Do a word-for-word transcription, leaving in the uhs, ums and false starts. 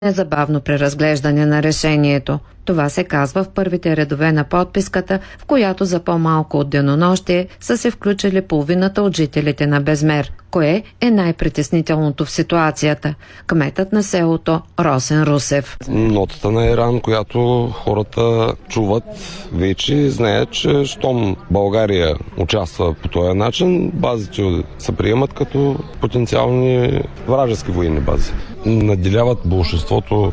незабавно преразглеждане на решението. Това се казва в първите редове на подписката, в която за по-малко от денонощие са се включили половината от жителите на Безмер. Кое е най-притеснителното в ситуацията? Кметът на селото Росен Русев. Нотата на Иран, която хората чуват вече, знаят, че щом България участва по този начин, базите се приемат като потенциални вражески военни бази. Наделяват болшинството